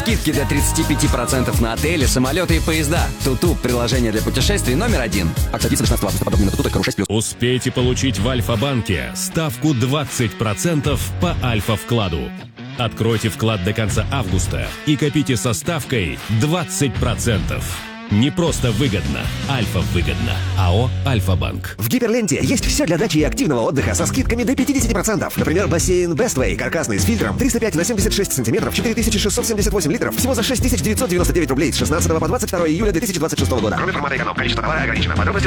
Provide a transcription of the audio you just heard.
Скидки до 35% на отели, самолеты и поезда. Туту – приложение для путешествий номер 1. Акция длится до 16 августа. Подробнее на tutu.ru 6+. Успейте получить в Альфа-банке ставку 20% по Альфа-вкладу. Откройте вклад до конца августа и копите со ставкой 20%. Не просто выгодно, Альфа-выгодно. АО «Альфа-банк». В Гиперленте есть все для дачи и активного отдыха со скидками до 50%. Например, бассейн Bestway, каркасный с фильтром, 305 на 76 сантиметров, 4678 литров, всего за 6999 рублей с 16 по 22 июля 2026 года. Кроме формата эконом, количество товара ограничено. Подробности